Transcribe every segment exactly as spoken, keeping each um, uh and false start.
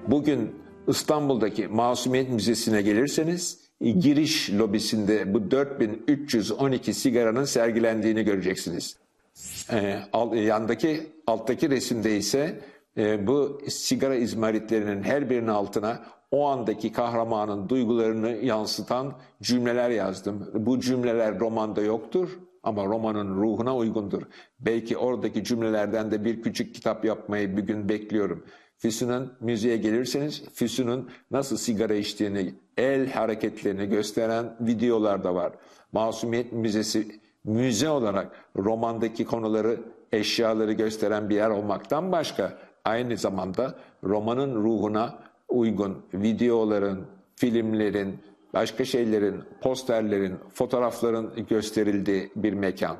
Bugün İstanbul'daki Masumiyet Müzesi'ne gelirseniz giriş lobisinde bu dört bin üç yüz on iki sigaranın sergilendiğini göreceksiniz. Ee, yandaki alttaki resimde ise e, bu sigara izmaritlerinin her birinin altına o andaki kahramanın duygularını yansıtan cümleler yazdım. Bu cümleler romanda yoktur ama romanın ruhuna uygundur. Belki oradaki cümlelerden de bir küçük kitap yapmayı bir gün bekliyorum. Füsun'un müziğe gelirseniz Füsun'un nasıl sigara içtiğini, el hareketlerini gösteren videolar da var. Masumiyet Müzesi müze olarak romandaki konuları, eşyaları gösteren bir yer olmaktan başka aynı zamanda romanın ruhuna uygun videoların, filmlerin, başka şeylerin, posterlerin, fotoğrafların gösterildiği bir mekan.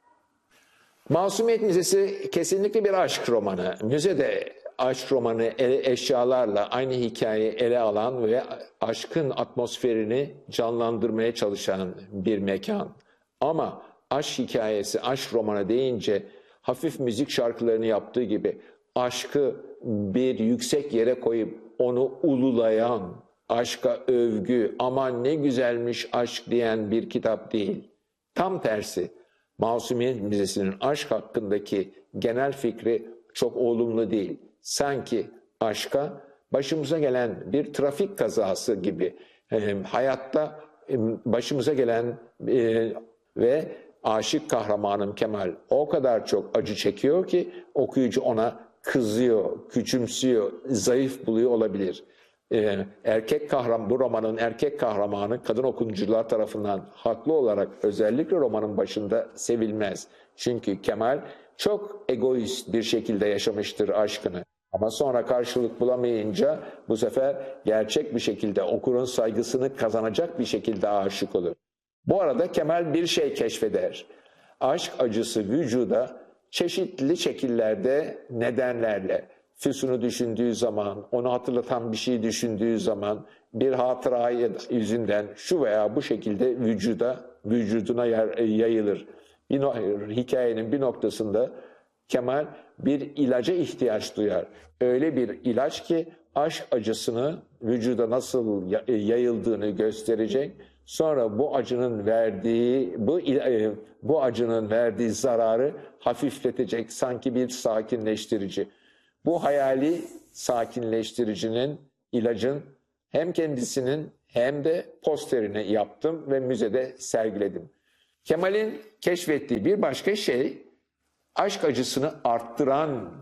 Masumiyet Müzesi kesinlikle bir aşk romanı. Müzede aşk romanı eşyalarla aynı hikayeyi ele alan ve aşkın atmosferini canlandırmaya çalışan bir mekan. Ama aşk hikayesi, aşk romanı deyince hafif müzik şarkılarını yaptığı gibi aşkı bir yüksek yere koyup onu ululayan, aşka övgü, aman ne güzelmiş aşk diyen bir kitap değil. Tam tersi, Masumiyet Müzesi'nin aşk hakkındaki genel fikri çok olumlu değil. Sanki aşka başımıza gelen bir trafik kazası gibi, e, hayatta e, başımıza gelen e, ve aşık kahramanım Kemal o kadar çok acı çekiyor ki okuyucu ona kızıyor, küçümsüyor, zayıf buluyor olabilir. Ee, erkek kahraman, bu romanın erkek kahramanı kadın okuyucular tarafından haklı olarak özellikle romanın başında sevilmez. Çünkü Kemal çok egoist bir şekilde yaşamıştır aşkını. Ama sonra karşılık bulamayınca bu sefer gerçek bir şekilde okurun saygısını kazanacak bir şekilde aşık olur. Bu arada Kemal bir şey keşfeder. Aşk acısı vücuda çeşitli şekillerde, nedenlerle, Füsun'u düşündüğü zaman, onu hatırlatan bir şey düşündüğü zaman, bir hatıra yüzünden şu veya bu şekilde vücuda, vücuduna yayılır. Bir, hikayenin bir noktasında Kemal bir ilaca ihtiyaç duyar. Öyle bir ilaç ki aşk acısını vücuda nasıl yayıldığını gösterecek. Sonra bu acının verdiği bu bu acının verdiği zararı hafifletecek, sanki bir sakinleştirici. Bu hayali sakinleştiricinin, ilacın hem kendisinin hem de posterini yaptım ve müzede sergiledim. Kemal'in keşfettiği bir başka şey, aşk acısını arttıran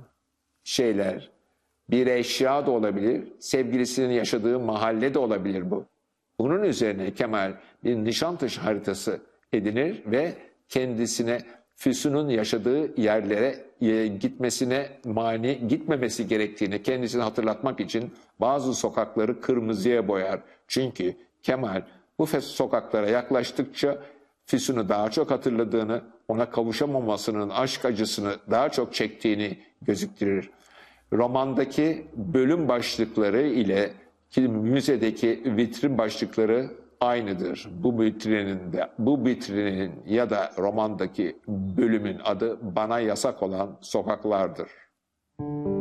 şeyler. Bir eşya da olabilir, sevgilisinin yaşadığı mahalle de olabilir bu. Bunun üzerine Kemal bir Nişantaşı haritası edinir ve kendisine Füsun'un yaşadığı yerlere e, gitmesine mani gitmemesi gerektiğini kendisine hatırlatmak için bazı sokakları kırmızıya boyar. Çünkü Kemal bu sokaklara yaklaştıkça Füsun'u daha çok hatırladığını, ona kavuşamamasının aşk acısını daha çok çektiğini gözüktürür. Romandaki bölüm başlıkları ile müzedeki vitrin başlıkları aynıdır. Bu vitrinin de, bu vitrinin ya da romandaki bölümün adı bana yasak olan sokaklardır.